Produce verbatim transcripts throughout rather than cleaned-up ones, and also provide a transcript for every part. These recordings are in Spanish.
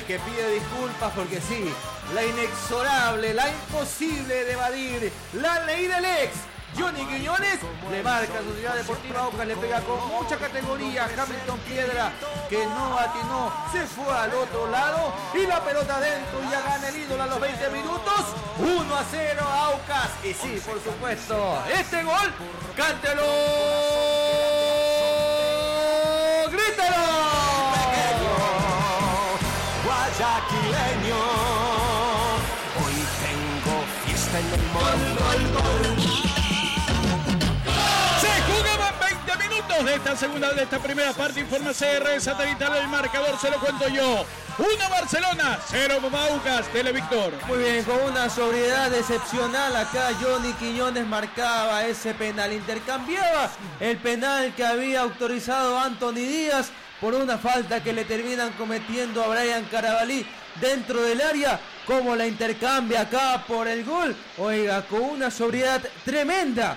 Quiñones, que pide disculpas porque sí, la inexorable, la imposible de evadir, la ley del ex. Johnny Quiñones le marca a Sociedad Deportiva Aucas, le pega con mucha categoría. Hamilton Piedra, que no atinó, se fue al otro lado y la pelota adentro, y ya gana el ídolo a los veinte minutos, uno a cero Aucas. Y sí, por supuesto, este gol, cántelo, grítalo. Guayaquileño, hoy tengo fiesta en el mundo. De esta segunda, de esta primera parte, informa C R Satelital, el marcador se lo cuento yo. uno Barcelona, cero Aucas, Televictor. Muy bien, con una sobriedad excepcional acá Johnny Quiñones marcaba ese penal, intercambiaba el penal que había autorizado Anthony Díaz por una falta que le terminan cometiendo a Brian Carabalí dentro del área. Como la intercambia acá por el gol, oiga, con una sobriedad tremenda.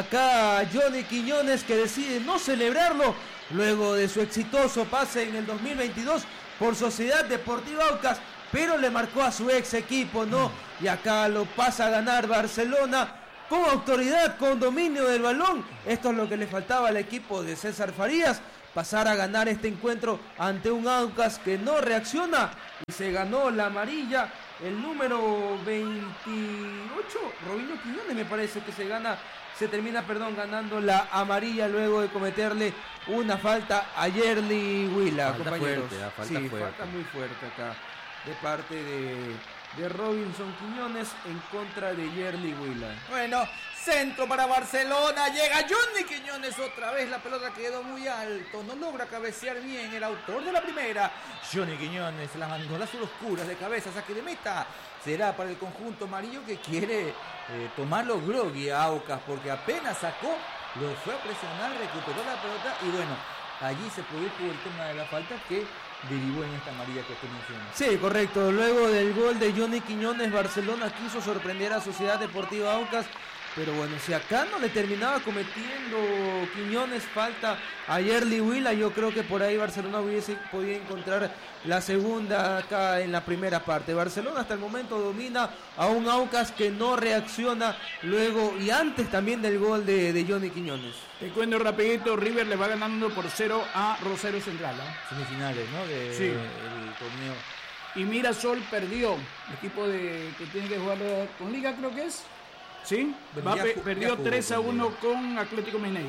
Acá Johnny Quiñones, que decide no celebrarlo luego de su exitoso pase en el dos mil veintidós por Sociedad Deportiva Aucas, pero le marcó a su ex equipo, ¿no? Y acá lo pasa a ganar Barcelona con autoridad, con dominio del balón. Esto es lo que le faltaba al equipo de César Farías, pasar a ganar este encuentro ante un Aucas que no reacciona, y se ganó la amarilla. El número veintiocho, Robinho Quiñones, me parece que se gana, se termina, perdón, ganando la amarilla luego de cometerle una falta a Yerli Huila, falta compañeros. Fuerte, falta sí, fuerte. falta muy fuerte acá de parte de, de Robinson Quiñones en contra de Yerli Huila. Bueno, centro para Barcelona, llega Johnny Quiñones otra vez, la pelota quedó muy alto, no logra cabecear bien el autor de la primera. Johnny Quiñones la mandó a las oscuras de cabeza, saque de meta. Será para el conjunto amarillo, que quiere eh, tomarlo groggy a Aucas, porque apenas sacó, lo fue a presionar, recuperó la pelota y bueno, allí se produjo el tema de la falta que derivó en esta amarilla que usted menciona. Sí, correcto. Luego del gol de Johnny Quiñones, Barcelona quiso sorprender a Sociedad Deportiva Aucas, pero bueno, si acá no le terminaba cometiendo Quiñones falta a Yerli Huila, yo creo que por ahí Barcelona hubiese podido encontrar la segunda acá en la primera parte. Barcelona hasta el momento domina a un Aucas que no reacciona luego y antes también del gol de, de Johnny Quiñones. Te cuento rapidito, River le va ganando por cero a Rosario Central, ¿eh? Semifinales, ¿no? De, sí. El torneo. Y Mirasol perdió, el equipo de que tiene que jugar con Liga, creo que es. Sí, bueno, va, ya, pe- ya perdió tres a uno con Atlético Mineiro.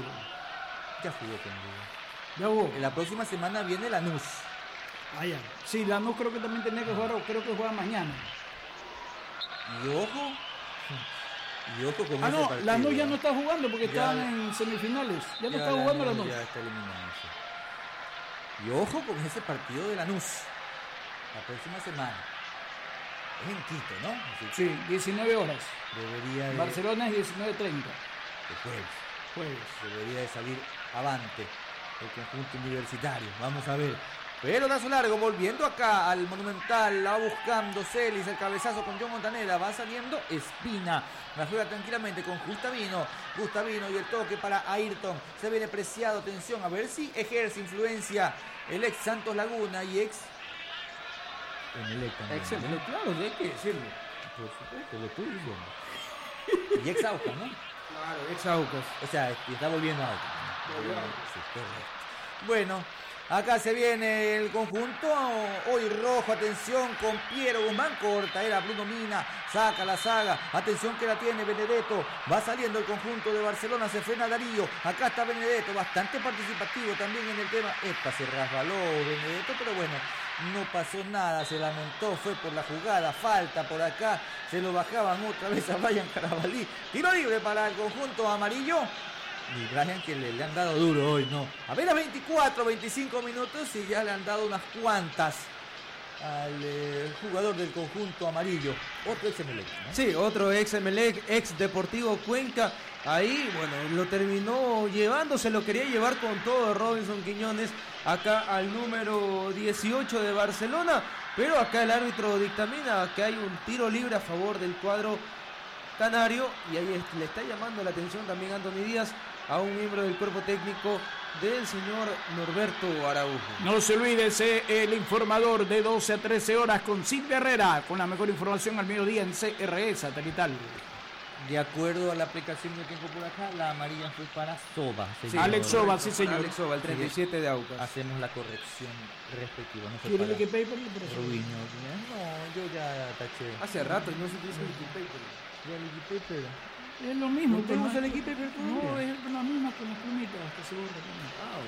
Ya jugó con Liga. Ya jugó. En la próxima semana viene Lanús. Ah, ya. Sí, Lanús creo que también tenía que jugar, o creo que juega mañana. Y ojo. Y ojo con ah, ese no, partido. Lanús ya no está jugando porque ya, estaban en semifinales. Ya, ya no está jugando Lanús. Ya está eliminado. Sí. Y ojo con ese partido de Lanús. La próxima semana. Es en Quito, ¿no? Así sí, diecinueve horas. Debería de... Barcelona es diecinueve treinta. De jueves. Jueves. Debería de salir avante el conjunto universitario. Vamos a ver. Pelotazo largo, volviendo acá al Monumental, la va buscando Celis, el cabezazo con John Montanera, va saliendo Espina, la juega tranquilamente con Gustavino, Gustavino y el toque para Ayrton, se viene preciado, atención, a ver si ejerce influencia el ex Santos Laguna y ex Emelec también, Ex ¿no? Emelec, claro, hay que decirlo. Por supuesto, lo estoy diciendo. Y ex Aucas, ¿no? Claro, ex Aucas. O sea, está volviendo a Aucas. Sí, correcto. Bueno, acá se viene el conjunto, hoy rojo, atención con Piero Guzmán, corta, era Bruno Mina, saca la saga, atención que la tiene Benedetto, va saliendo el conjunto de Barcelona, se frena Darío, acá está Benedetto, bastante participativo también en el tema, esta se resbaló Benedetto, pero bueno, no pasó nada, se lamentó, fue por la jugada, falta por acá, se lo bajaban otra vez a Brian Carabalí, tiro libre para el conjunto amarillo. Y Brian que le, le han dado duro hoy, ¿no? Apenas veinticuatro, veinticinco minutos y ya le han dado unas cuantas al eh, jugador del conjunto amarillo. Otro ex Emelec, ¿no? Sí, otro ex Emelec, ex Deportivo Cuenca. Ahí, bueno, lo terminó llevando, se lo quería llevar con todo Robinson Quiñones acá al número dieciocho de Barcelona. Pero acá el árbitro dictamina que hay un tiro libre a favor del cuadro canario y ahí le está llamando la atención también Anthony Díaz a un miembro del cuerpo técnico del señor Norberto Araujo. No se olvídese el informador de doce a trece horas con Silvia Herrera, con la mejor información al mediodía en C R E Satelital. De acuerdo a la aplicación que tengo por acá, la amarilla fue para Soba. Sí, Alex Soba, sí señor. Alex Soba, el treinta y siete de Aucas. Hacemos la corrección respectiva. No ¿Quiere el Wikipaper? Rubinho. No, yo ya taché. Hace rato no se utiliza el Wikipaper. ¿Ya el Wikipaper? Es lo mismo. ¿Usted usa el Wikipaper? No, es la misma con las plumitas, que se borra. Ah,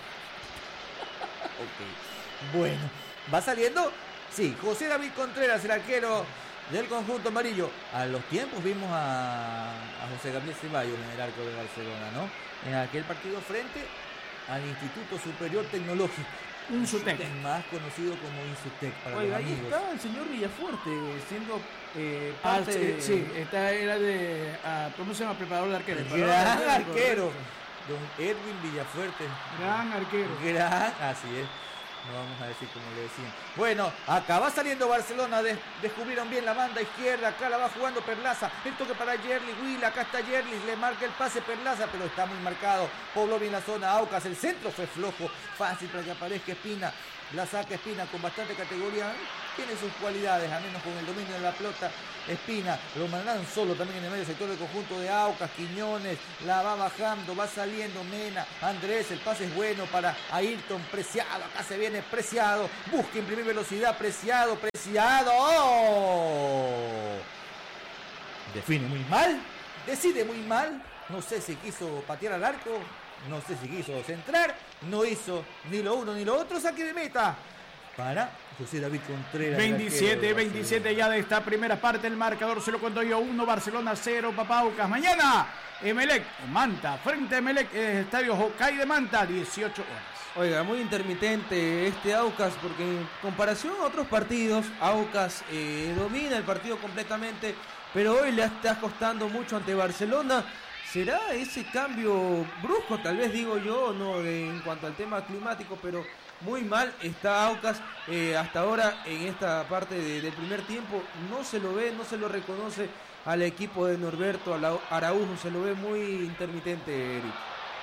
ok. Ok. Bueno, ¿va saliendo? Sí, José David Contreras, el arquero del conjunto amarillo. A los tiempos vimos a, a José Gabriel Ceballos en el arco de Barcelona, ¿no? En aquel partido frente al Instituto Superior Tecnológico. Insutec. Más conocido como Insutec para Oiga, los ahí amigos. está el señor Villafuerte siendo eh, Ah, parte sí, de... sí, esta era de, ah, ¿cómo se llama? Preparador de arquero. Gran arquero, don Edwin Villafuerte. Gran arquero. Gran, así es. No vamos a decir como le decían. Bueno, acá va saliendo Barcelona. Des, descubrieron bien la banda izquierda. Acá la va jugando Perlaza. El toque para Yerlis. Will, acá está Yerlis. Le marca el pase Perlaza, pero está muy marcado. Pobló bien la zona Aucas. El centro fue flojo. Fácil para que aparezca Espina. La saca Espina con bastante categoría. Tiene sus cualidades, al menos con el dominio de la pelota. Espina, lo mandan solo también en el medio sector del conjunto de Aucas. Quiñones, la va bajando, va saliendo Mena. Andrés, el pase es bueno para Ayrton. Preciado, acá se viene Preciado. Busca imprimir velocidad, Preciado, Preciado. ¡Oh! Define muy mal, decide muy mal. No sé si quiso patear al arco, no sé si quiso centrar. No hizo ni lo uno ni lo otro. Saque de meta para José David Contreras. veintisiete, veintisiete ya de esta primera parte. El marcador se lo cuento yo. uno, Barcelona cero, Papaucas. Mañana, Emelec, Manta, frente a Emelec, el estadio Hokkaido de Manta, dieciocho horas. Oiga, muy intermitente este Aucas, porque en comparación a otros partidos, Aucas eh, domina el partido completamente, pero hoy le está costando mucho ante Barcelona. ¿Será ese cambio brusco, tal vez digo yo, no de, en cuanto al tema climático, pero muy mal está Aucas eh, hasta ahora en esta parte de, del primer tiempo? No se lo ve, no se lo reconoce al equipo de Norberto Araujo, se lo ve muy intermitente, Eric.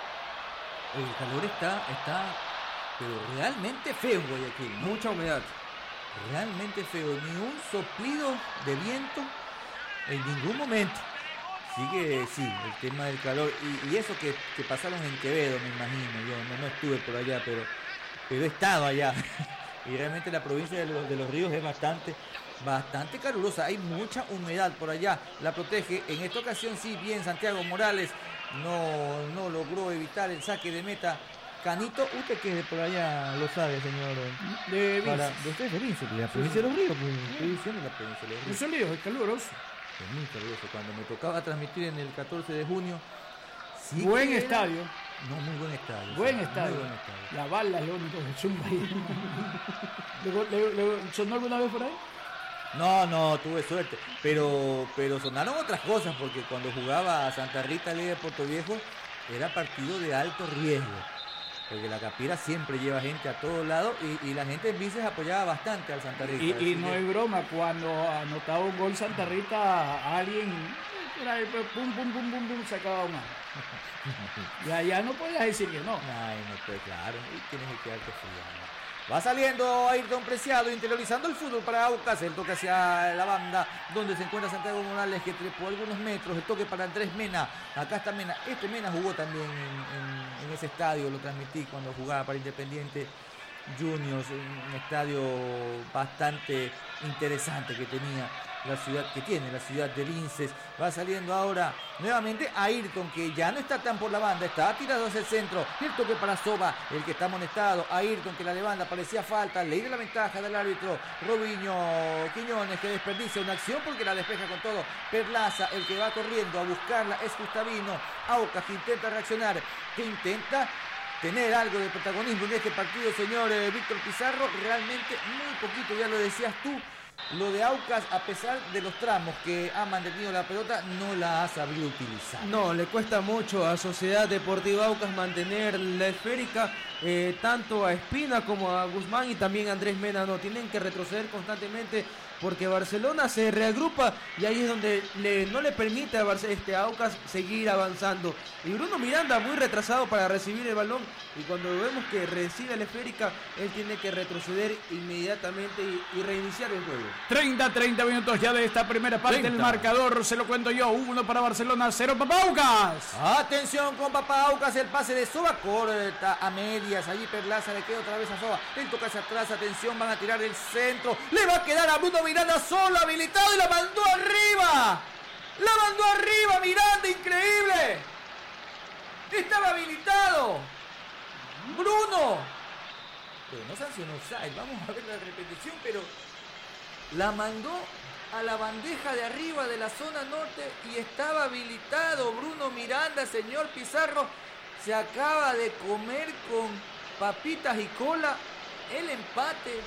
El calor está, está, pero realmente feo en Guayaquil, ¿no? Mucha humedad. Realmente feo, ni un soplido de viento en ningún momento. Sí que sí, el tema del calor, y, y eso que, que pasaron en Quevedo, me imagino, yo no, no estuve por allá, pero, pero he estado allá. Y realmente la provincia de los, de los Ríos es bastante, bastante calurosa, hay mucha humedad por allá, la protege. En esta ocasión sí, bien Santiago Morales, no, no logró evitar el saque de meta. Canito, usted que de por allá lo sabe, señor. De Para, de usted es de Vince, de la provincia de los Ríos, pues, estoy diciendo la provincia de los Ríos. Son líos, es caluroso. Es muy caluroso. Cuando me tocaba transmitir en el catorce de junio, sí buen era... estadio. No, muy buen estadio. Buen sí, estadio. Muy buen estadio. La bala es lo único que zumba ahí. ¿Le, le, le, ¿Sonó alguna vez por ahí? No, no, tuve suerte. Pero, pero sonaron otras cosas, porque cuando jugaba a Santa Rita Liga de Puerto Viejo, era partido de alto riesgo. Porque la Capira siempre lleva gente a todos lados y, y la gente en Vinces apoyaba bastante al Santa Rita. Y, y no es broma, cuando anotaba un gol Santa Rita, alguien era ahí, pum, pum, pum, pum, pum, sacaba una. Y allá no podías decir que no. Ay, no, pues claro, y tienes que quedarte frío. Va saliendo Ayrton Preciado, interiorizando el fútbol para Aucas, el toque hacia la banda, donde se encuentra Santiago Morales, que trepó algunos metros, el toque para Andrés Mena, acá está Mena, este Mena jugó también en, en, en ese estadio, lo transmití cuando jugaba para Independiente Juniors, un estadio bastante interesante que tenía la ciudad, que tiene la ciudad de Vinces. Va saliendo ahora nuevamente Ayrton, que ya no está tan por la banda, está tirado hacia el centro, el toque para Soba, el que está amonestado. Ayrton que la levanta, parecía falta, ley de la ventaja del árbitro. Robinho Quiñones que desperdicia una acción porque la despeja con todo. Perlaza, el que va corriendo a buscarla es Gustavino. Aucas que intenta reaccionar, que intenta tener algo de protagonismo en este partido, señor eh, Víctor Pizarro. Realmente muy poquito, ya lo decías tú, lo de Aucas, a pesar de los tramos que ha mantenido la pelota, no la ha sabido utilizar. No, le cuesta mucho a Sociedad Deportiva Aucas mantener la esférica, eh, tanto a Espina como a Guzmán y también a Andrés Mena. No, tienen que retroceder constantemente porque Barcelona se reagrupa y ahí es donde le, no le permite a, Barce, este, a Aucas seguir avanzando. Y Bruno Miranda muy retrasado para recibir el balón, y cuando vemos que recibe la esférica, él tiene que retroceder inmediatamente y, y reiniciar el juego. treinta, treinta minutos ya de esta primera parte. treinta. El marcador, se lo cuento yo, uno para Barcelona, cero para Aucas. Atención con Papá Aucas, el pase de Soba corta a medias, allí Perlaza le queda otra vez a Soba, él toca hacia atrás, atención, van a tirar el centro, le va a quedar a Bruno Miranda solo, habilitado, y la mandó arriba, la mandó arriba Miranda, increíble, estaba habilitado, Bruno, pero no sancionó offside, vamos a ver la repetición, pero la mandó a la bandeja de arriba de la zona norte y estaba habilitado Bruno Miranda. Señor Pizarro, se acaba de comer con papitas y cola el empate.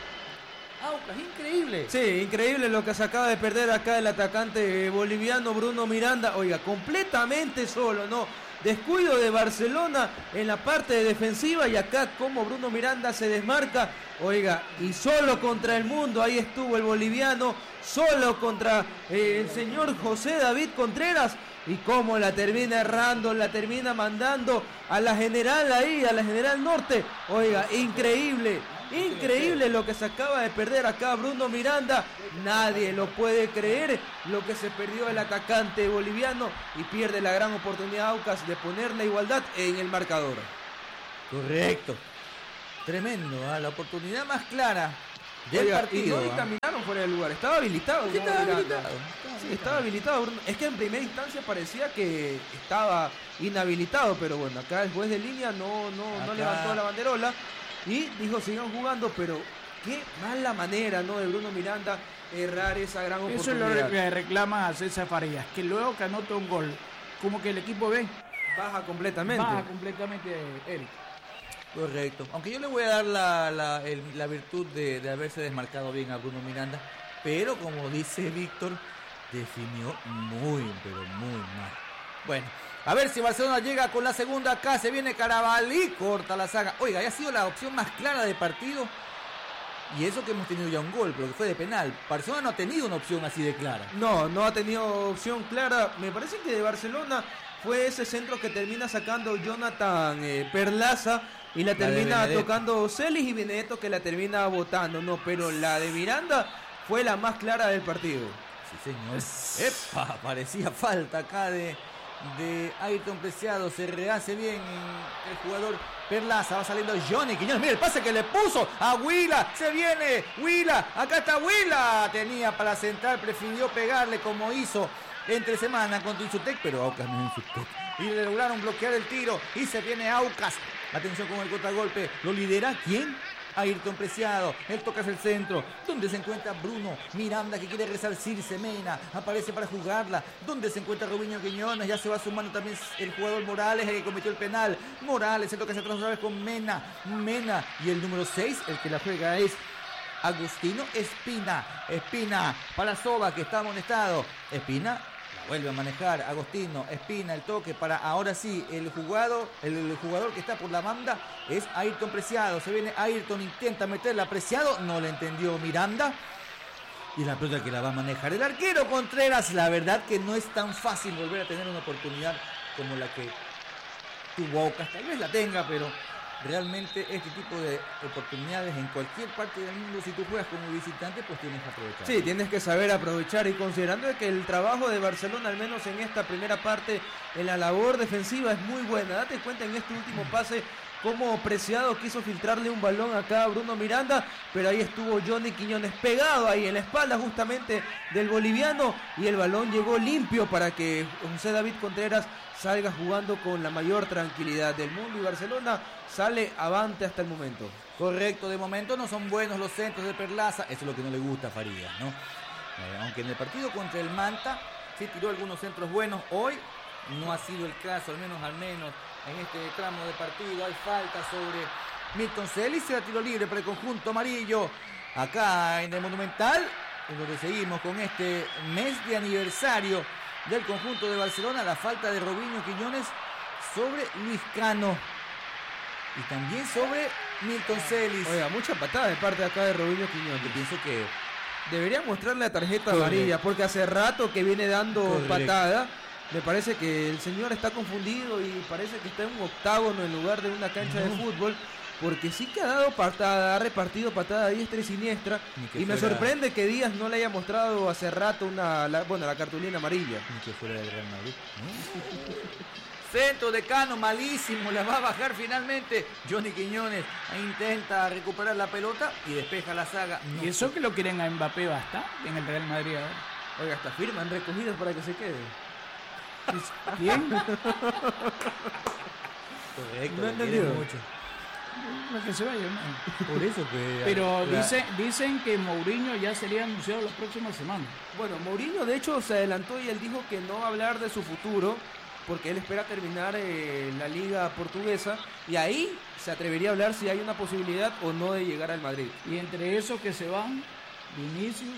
Aucas, increíble. Sí, increíble lo que se acaba de perder acá el atacante boliviano Bruno Miranda. Oiga, completamente solo, ¿no? Descuido de Barcelona en la parte defensiva, y acá como Bruno Miranda se desmarca. Oiga, y solo contra el mundo, ahí estuvo el boliviano, solo contra eh, el señor José David Contreras, y cómo la termina errando, la termina mandando a la general ahí, a la general norte. Oiga, increíble, increíble lo que se acaba de perder acá Bruno Miranda. Nadie lo puede creer lo que se perdió el atacante boliviano, y pierde la gran oportunidad Aucas de poner la igualdad en el marcador. Correcto. Tremendo, ¿eh? La oportunidad más clara del Oiga, partido. y no ¿eh? dictaminaron fuera del lugar, estaba habilitado. Sí, ¿no? estaba Miranda. habilitado. Sí, estaba habilitado. Bruno. Es que en primera instancia parecía que estaba inhabilitado, pero bueno, acá el juez de línea no, no, no Acá. levantó la banderola y dijo sigan jugando, pero qué mala manera, ¿no?, de Bruno Miranda errar esa gran Eso es oportunidad. lo que reclama a César Farías, que luego que anota un gol, como que el equipo ve, Baja completamente. baja completamente Eric. Correcto. Aunque yo le voy a dar la, la, el- la virtud de, de haberse desmarcado bien a Bruno Miranda, pero como dice Víctor, definió muy, pero muy mal. Bueno, a ver si Barcelona llega con la segunda. Acá se viene Carabalí, corta la saga. Oiga, ha sido la opción más clara de partido. Y eso que hemos tenido ya un gol, pero que fue de penal. Barcelona no ha tenido una opción así de clara. No, no ha tenido opción clara. Me parece que de Barcelona fue ese centro que termina sacando Jonathan eh, Perlaza y la La de termina Benedetto. tocando Celis, y Benedetto que la termina botando. No, pero la de Miranda fue la más clara del partido. Sí, señor. ¡Epa! Parecía falta acá de, de Ayrton Preciado. Se rehace bien el jugador Perlaza. Va saliendo Johnny Quiñones. Mira el pase que le puso a Huila. Se viene Huila. Acá está Huila. Tenía para centrar. Prefirió pegarle como hizo entre semana contra Insutec. Pero Aucas no es Insutec. Y le lograron bloquear el tiro. Y se viene Aucas. Atención con el contragolpe. ¿Lo lidera quién? Ayrton Preciado, él toca hacia el centro, donde se encuentra Bruno Miranda, que quiere resarcirse. Mena aparece para jugarla, donde se encuentra Robinho Quiñones, ya se va sumando también el jugador Morales, el que cometió el penal. Morales se toca hacia atrás otra vez con Mena, Mena, y el número seis, el que la juega es Agustino Espina, Espina para Soba, que está amonestado. Espina vuelve a manejar Agostino Espina, el toque para ahora sí el jugador, el, el jugador que está por la banda es Ayrton Preciado. Se viene Ayrton, intenta meterla, Preciado, no le entendió Miranda. Y la pelota que la va a manejar el arquero Contreras. La verdad que no es tan fácil volver a tener una oportunidad como la que tuvo Aucas. Tal vez la tenga, pero realmente este tipo de oportunidades en cualquier parte del mundo, si tú juegas como visitante, pues tienes que aprovechar. Sí, tienes que saber aprovechar, y considerando que el trabajo de Barcelona, al menos en esta primera parte, en la labor defensiva es muy buena. Date cuenta en este último pase cómo Preciado quiso filtrarle un balón acá a Bruno Miranda, pero ahí estuvo Johnny Quiñones pegado ahí en la espalda justamente del boliviano, y el balón llegó limpio para que José David Contreras salga jugando con la mayor tranquilidad del mundo, y Barcelona sale avante hasta el momento. Correcto, de momento no son buenos los centros de Perlaza, eso es lo que no le gusta a Farías, ¿no? Eh, aunque en el partido contra el Manta sí tiró algunos centros buenos, hoy no ha sido el caso, al menos al menos en este tramo de partido. Hay falta sobre Milton Celis, será tiro libre para el conjunto amarillo. Acá en el Monumental, en donde seguimos con este mes de aniversario del conjunto de Barcelona, la falta de Robinho Quiñones sobre Luis Cano. Y también sobre Milton Celis. Oiga, mucha patada de parte de acá de Robinho Quiñones. Yo pienso que debería mostrarle la tarjeta Correcto. amarilla, porque hace rato que viene dando Correcto. patada. Me parece que el señor está confundido y parece que está en un octágono en lugar de una cancha No. de fútbol, porque sí que ha dado patada, ha repartido patada a diestra y siniestra. Ni que Y me fuera- sorprende que Díaz no le haya mostrado hace rato una, la, bueno, la cartulina amarilla. ni que fuera del Real Madrid, ¿no? Centro de Cano, malísimo, la va a bajar finalmente. Johnny Quiñones intenta recuperar la pelota y despeja la saga. No. Y eso que lo quieren a Mbappé basta en el Real Madrid ahora. Oiga, hasta firman recogidos para que se quede. ¿Quién? Correcto, No lo entendió. quieren mucho. Lo que se vaya, ¿no? Por eso que... Pero la- dicen, dicen que Mourinho ya sería anunciado las próximas semanas. Bueno, Mourinho de hecho se adelantó y él dijo que no va a hablar de su futuro porque él espera terminar eh, la liga portuguesa y ahí se atrevería a hablar si hay una posibilidad o no de llegar al Madrid. Y entre esos que se van, Vinicius,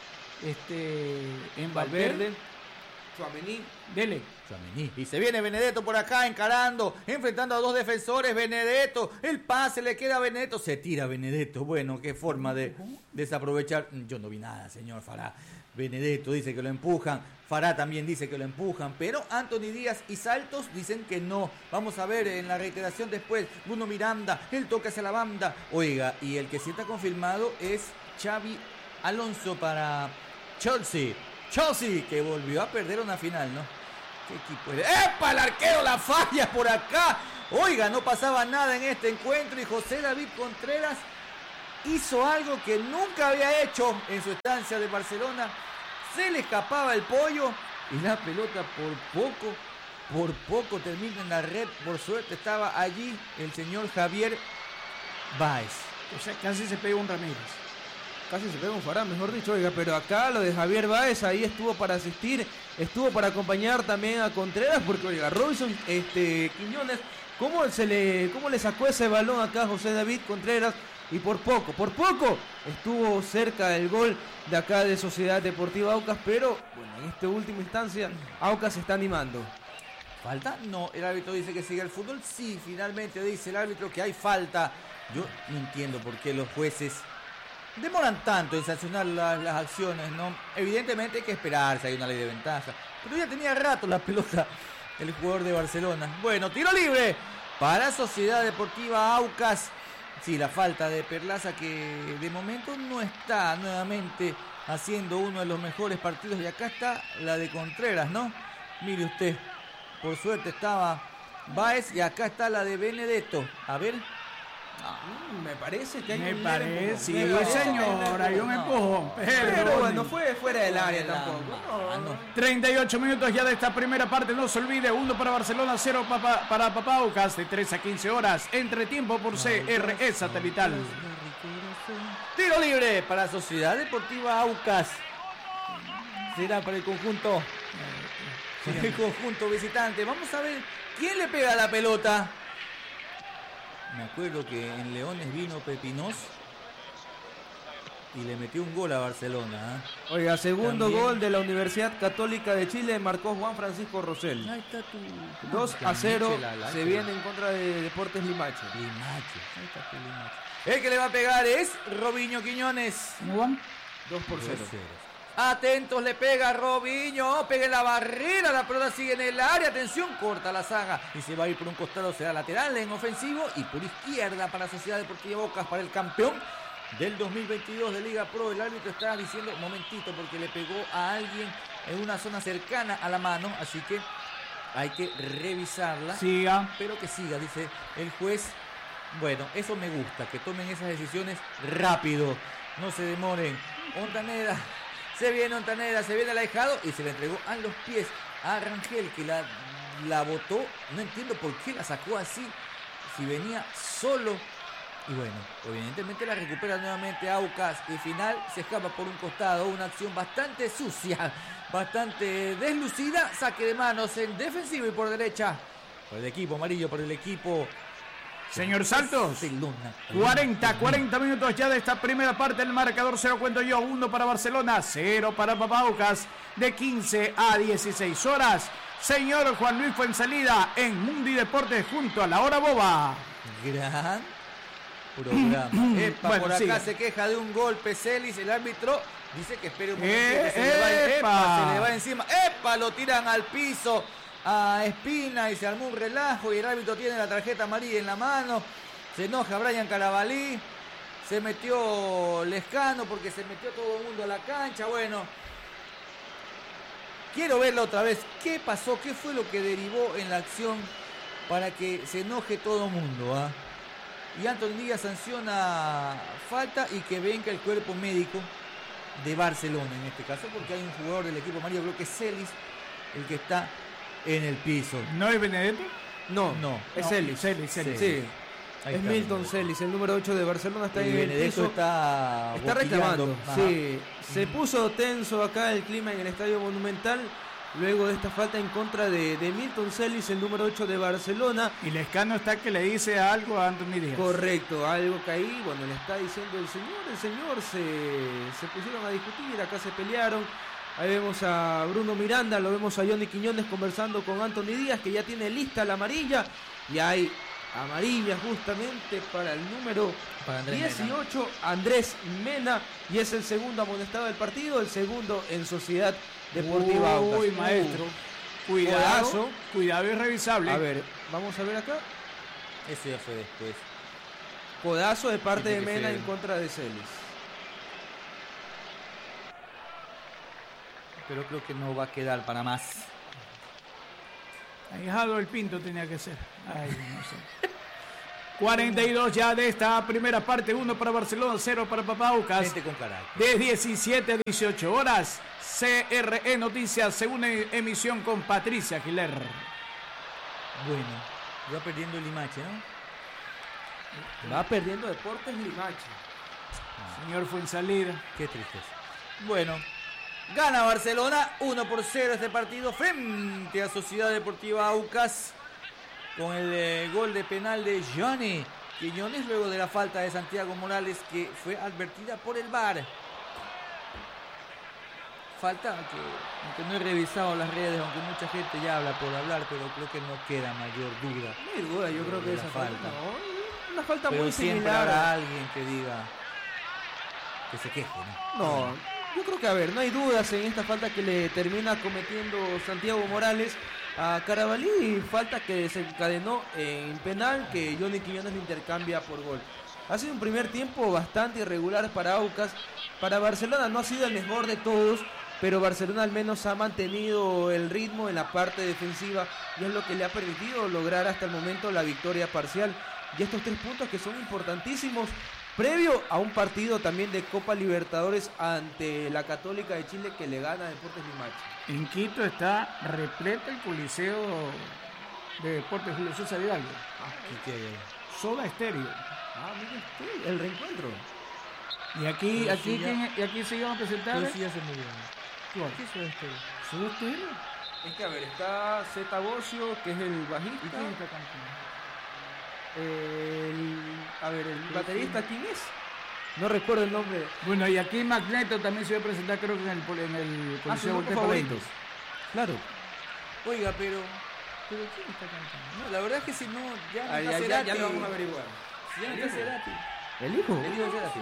este, Valverde, Valverde, Tchouaméni. dele. Tchouaméni. Y se viene Benedetto por acá encarando, enfrentando a dos defensores. Benedetto, el pase le queda a Benedetto, se tira Benedetto. Bueno, qué forma de desaprovechar. Yo no vi nada, señor Fará. Benedetto dice que lo empujan, Fará también dice que lo empujan, pero Anthony Díaz y Saltos dicen que no. Vamos a ver en la reiteración después. Bruno Miranda, el toque hacia la banda. Oiga, y el que sí está confirmado es Xavi Alonso para Chelsea. Chelsea, que volvió a perder una final, ¿no? ¿Qué equipo es? ¡Epa! El arquero la falla por acá. Oiga, no pasaba nada en este encuentro y José David Contreras hizo algo que nunca había hecho en su estancia de Barcelona. Se le escapaba el pollo y la pelota por poco, por poco termina en la red. Por suerte estaba allí el señor Javier Báez. O sea, casi se pega un Ramírez. Casi se pega un Farán, mejor dicho, oiga, pero acá lo de Javier Báez ahí estuvo para asistir, estuvo para acompañar también a Contreras, porque oiga, Robinson este, Quiñones, ¿cómo se le, cómo le sacó ese balón acá a José David Contreras? Y por poco, por poco estuvo cerca del gol de acá de Sociedad Deportiva Aucas, pero bueno, en esta última instancia Aucas se está animando. ¿Falta? No, el árbitro dice que sigue el fútbol. Sí, finalmente dice el árbitro que hay falta. Yo no entiendo por qué los jueces demoran tanto en sancionar la- las acciones, ¿no? Evidentemente hay que esperarse, hay una ley de ventaja. Pero ya tenía rato la pelota el jugador de Barcelona. Bueno, tiro libre para Sociedad Deportiva Aucas. Sí, la falta de Perlaza, que de momento no está nuevamente haciendo uno de los mejores partidos. Y acá está la de Contreras, ¿no? Mire usted, por suerte estaba Báez y acá está la de Benedetto. A ver. Mm, me parece que hay Me un leve parece, empujón. sí, Me parece que hay un leve señor, hay un no. empujón. Pero Pero bueno, fue fuera del área La tampoco. mano. No, no. treinta y ocho minutos ya de esta primera parte, no se olvide, uno para Barcelona, cero para, para Papaucas, de tres a quince horas, entre tiempo por C R E Satelital. Tiro libre para Sociedad Deportiva Aucas. Será para el conjunto. El conjunto visitante. Vamos a ver quién le pega la pelota. Me acuerdo que en Leones vino Pepinós y le metió un gol a Barcelona. ¿eh? Oiga, segundo También. gol de la Universidad Católica de Chile marcó Juan Francisco Rosell. Ahí está tu... dos a cero La- la- se viene en contra de Deportes Limache. Limache. Ahí está tu Limache. El que le va a pegar es Robinho Quiñones. ¿Cómo van? dos por cero. Atentos, le pega Robinho, pega en la barrera, la pelota sigue en el área, atención, corta la saga y se va a ir por un costado, será lateral en ofensivo y por izquierda para Sociedad Deportiva Aucas, para el campeón del dos mil veintidós de Liga Pro. El árbitro está diciendo, momentito, porque le pegó a alguien en una zona cercana a la mano, así que hay que revisarla. Siga. Pero que siga, dice el juez. Bueno, eso me gusta, que tomen esas decisiones rápido, no se demoren. Ontaneda, se viene Ontaneda, se viene alejado y se le entregó a los pies a Rangel, que la, la botó. No entiendo por qué la sacó así, si venía solo. Y bueno, evidentemente la recupera nuevamente Aucas y final se escapa por un costado. Una acción bastante sucia, bastante deslucida. Saque de manos en defensivo y por derecha. Por el equipo amarillo, por el equipo Señor Santos, Sí, Luna. cuarenta, cuarenta minutos ya de esta primera parte. El marcador se lo cuento yo. uno para Barcelona, cero para Papaucas. De quince a dieciséis horas. Señor Juan Luis Fuensalida en Mundi Deportes junto a la hora boba. Gran programa. Epa, Bueno, por acá siga. se queja de un golpe Celis, el árbitro dice que espere un momento, Eh, que se le va, epa. epa, se le va encima. ¡Epa! Lo tiran al piso a Espina y se armó un relajo y el árbitro tiene la tarjeta amarilla en la mano. Se enoja Brian Carabalí. Se metió Lescano porque se metió todo el mundo a la cancha. Bueno, quiero verla otra vez. ¿Qué pasó? ¿Qué fue lo que derivó en la acción para que se enoje todo el mundo? ¿ah? Y Anthony Díaz sanciona falta y que venga el cuerpo médico de Barcelona en este caso, porque hay un jugador del equipo amarillo, creo que es Celis, el que está en el piso. ¿No es Benedetto? No, No. es No, Celis. Celis, Celis. Sí, Ahí es está. Milton Celis, el número ocho de Barcelona, está Y en el Benedetto piso. está, Está boquillando. reclamando. Ajá. Sí, se puso tenso acá el clima en el Estadio Monumental luego de esta falta en contra de, de Milton Celis, el número ocho de Barcelona. Y Lescano está que le dice algo a Anthony Díaz. Correcto, algo que ahí, bueno, le está diciendo el señor, el señor, se, se pusieron a discutir, acá se pelearon. Ahí vemos a Bruno Miranda, lo vemos a Johnny Quiñones conversando con Anthony Díaz, que ya tiene lista la amarilla, y hay amarilla justamente para el número Para Andrés dieciocho, Andrés Mena, y es el segundo amonestado del partido, el segundo en Sociedad Deportiva Aucas. Uy, Uh, maestro. Cuidado. Codazo. Cuidado irrevisable. A ver, vamos a ver acá. Eso ya fue después. Codazo de parte Tiene de que Mena ser. en contra de Celis. Pero creo que no va a quedar para más. Ahijado el Pinto tenía que ser. Ay, no sé. cuarenta y dos ya de esta primera parte. uno para Barcelona, cero para Papaucas. Gente con carácter. De diecisiete a dieciocho horas. C R E Noticias, segunda emisión con Patricia Giler. Bueno, va perdiendo el Limache, ¿no? Va perdiendo Deportes Limache. Señor Fuensalida. Qué tristeza. Bueno, gana Barcelona uno por cero este partido frente a Sociedad Deportiva Aucas con el eh, gol de penal de Johnny Quiñones luego de la falta de Santiago Morales que fue advertida por el V A R. Falta que, aunque no he revisado las redes, aunque mucha gente ya habla por hablar, pero creo que no queda mayor duda. No hay duda, yo creo que De esa la falta. falta. No, una falta Pero muy siempre similar. habrá alguien que diga que se queje, ¿no? No, yo creo que a ver, no hay dudas en esta falta que le termina cometiendo Santiago Morales a Carabalí, falta que desencadenó en penal que Johnny Quiñones le intercambia por gol. Ha sido un primer tiempo bastante irregular para Aucas. Para Barcelona no ha sido el mejor de todos, pero Barcelona al menos ha mantenido el ritmo en la parte defensiva y es lo que le ha permitido lograr hasta el momento la victoria parcial. Y estos tres puntos que son importantísimos previo a un partido también de Copa Libertadores ante la Católica de Chile que le gana a Deportes Limache. En Quito está repleto el coliseo de Deportes Julio César Hidalgo. ¿Qué hay ahí? Soda Estéreo. Ah, mire usted, el reencuentro. Y aquí, Pero aquí, sí ya- ¿quién- y aquí se iban a presentar. Pero sí ya se murió. ¿Cuál? ¿Qué es Soda Estéreo? Soda Estéreo. Es que a ver, está Zeta Bocio, que es el bajista. ¿Y quién está cantando? El, a ver, el baterista, ¿quién es? No recuerdo el nombre. Bueno, y aquí Magneto también se iba a presentar, creo que en el, pol- en el Ah, sus Coliseo grupos Voltaire favoritos. veinte. Claro. Oiga, pero... ¿Pero quién está cantando? No, la verdad es que si no, ya no Ah, está ya, ya, Cerati. ya lo vamos a averiguar. Si ya no está Cerati. ¿El hijo? El hijo de Cerati.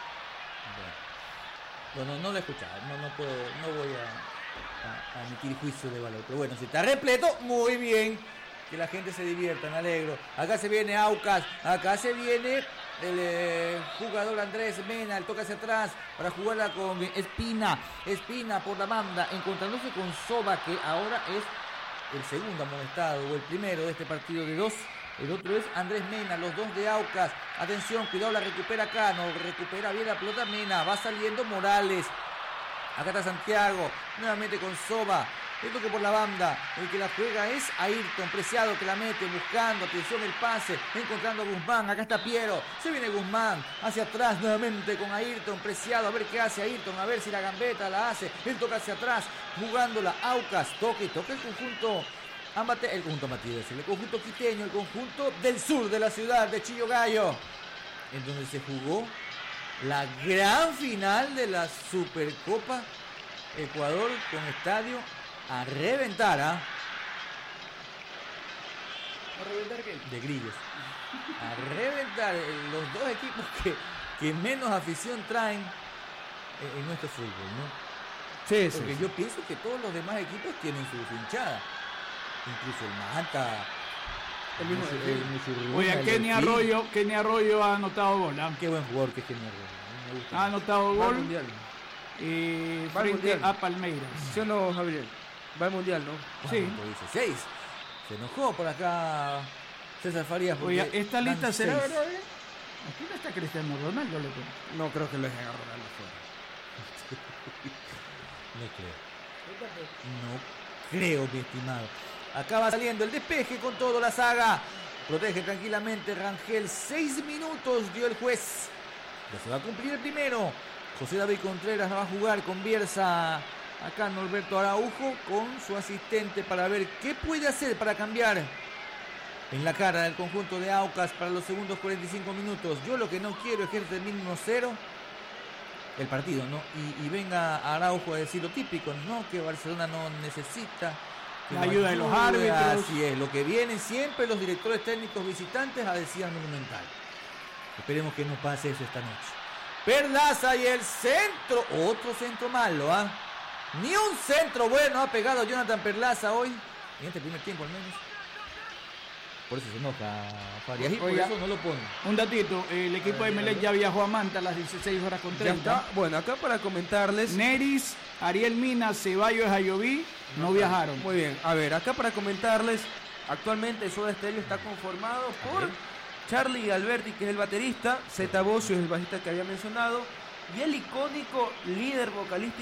Bueno, no, no lo he escuchado, no, no puedo, no voy a, a- a emitir juicio de valor. Pero bueno, si está repleto, muy bien. Que la gente se divierta, me alegro. Acá se viene Aucas, acá se viene el eh, jugador Andrés Mena, el toca hacia atrás para jugarla con Espina. Espina por la banda, encontrándose con Soba, que ahora es el segundo amonestado o el primero de este partido de dos. El otro es Andrés Mena, los dos de Aucas. Atención, cuidado, la recupera Cano, recupera bien la pelota Mena, va saliendo Morales. Acá está Santiago, nuevamente con Soba. El toque por la banda, el que la juega es Ayrton Preciado, que la mete buscando, atención el pase, encontrando a Guzmán, acá está Piero, se viene Guzmán, hacia atrás nuevamente con Ayrton Preciado, a ver qué hace Ayrton, a ver si la gambeta la hace, él toca hacia atrás, jugándola, Aucas, toque, toca el conjunto Ambate, el conjunto Matías, el conjunto quiteño, el conjunto del sur de la ciudad de Chillogallo, en donde se jugó la gran final de la Supercopa Ecuador con estadio a reventar, ¿ah? ¿A reventar qué? De grillos. A reventar los dos equipos que, que menos afición traen en, en nuestro fútbol, ¿no? Sí, sí, Porque sí. yo pienso que todos los demás equipos tienen su hinchada. Incluso el Manta, El mismo el, Delfín. el Muchurruna, Oye, el Kenny Delfín. Arroyo, Kenny Arroyo ha anotado gol. ¿ah? Qué buen jugador que es Kenny Arroyo. A mí me gusta. Ha anotado Va al gol mundial. eh, Va al frente Mundial. a Palmeiras. ¿Sí o no, Javier? Va al mundial, ¿no? Sí. ¿Cuánto dice? Seis. Se enojó por acá César Farías. porque Oye, ¿esta van lista será seis. verdad? eh? Aquí no está Cristiano Ronaldo, loco. No creo que lo dejen a Ronaldo fuera. No creo. No creo, mi estimado. Acá va saliendo el despeje con todo la saga. Protege tranquilamente Rangel. Seis minutos dio el juez. Ya se va a cumplir el primero. José David Contreras va a jugar con Bielsa. Acá Norberto Araujo con su asistente para ver qué puede hacer para cambiar en la cara del conjunto de Aucas para los segundos cuarenta y cinco minutos. Yo lo que no quiero es que termine uno cero el partido, ¿no? Y, y venga Araujo a decir lo típico, ¿no? Que Barcelona no necesita que La no ayuda de los ayude. árbitros. Así es, lo que vienen siempre los directores técnicos visitantes a decir al Monumental. Esperemos que no pase eso esta noche. Perlaza y el centro, otro centro malo, ¿ah? Ni un centro bueno ha pegado Jonathan Perlaza hoy, en este primer tiempo al menos. Por eso se enoja Farias y por Oiga. eso no lo pone. Un datito, el equipo de Emelec ya viajó a Manta a las dieciséis horas con Ya treinta. está. Bueno, acá para comentarles. Neris, Ariel Mina, Ceballos, Ayoví no viajaron. Muy bien, a ver, acá para comentarles, actualmente Soda Stereo está conformado por Charlie Alberti, que es el baterista, Zeta Bocio es el bajista que había mencionado, y el icónico líder vocalista